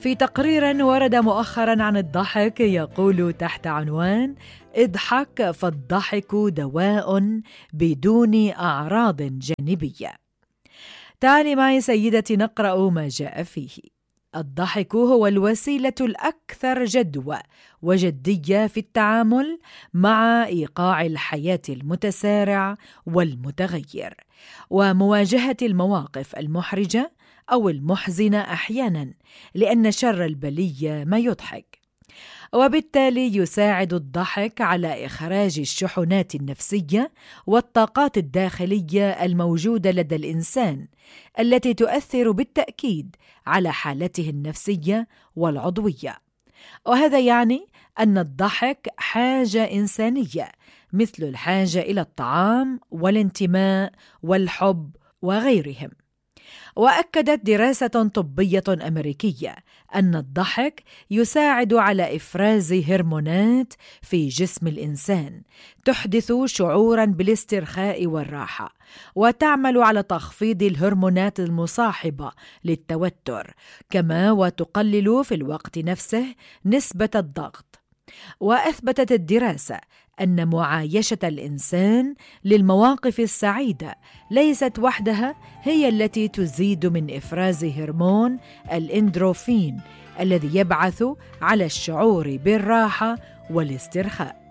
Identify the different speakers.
Speaker 1: في تقرير ورد مؤخراً عن الضحك يقول تحت عنوان: اضحك فالضحك دواء بدون أعراض جانبية. تعالي معي سيدتي نقرأ ما جاء فيه. الضحك هو الوسيلة الأكثر جدوى وجدية في التعامل مع إيقاع الحياة المتسارع والمتغير، ومواجهة المواقف المحرجة أو المحزنة أحياناً، لأن شر البلية ما يضحك. وبالتالي يساعد الضحك على إخراج الشحنات النفسية والطاقات الداخلية الموجودة لدى الإنسان، التي تؤثر بالتأكيد على حالته النفسية والعضوية. وهذا يعني أن الضحك حاجة إنسانية، مثل الحاجة إلى الطعام والانتماء والحب وغيرهم. وأكدت دراسة طبية أمريكية أن الضحك يساعد على إفراز هرمونات في جسم الإنسان تحدث شعوراً بالاسترخاء والراحة، وتعمل على تخفيض الهرمونات المصاحبة للتوتر، كما وتقلل في الوقت نفسه نسبة الضغط. وأثبتت الدراسة أن معايشة الإنسان للمواقف السعيدة ليست وحدها هي التي تزيد من إفراز هرمون الإندروفين الذي يبعث على الشعور بالراحة والاسترخاء.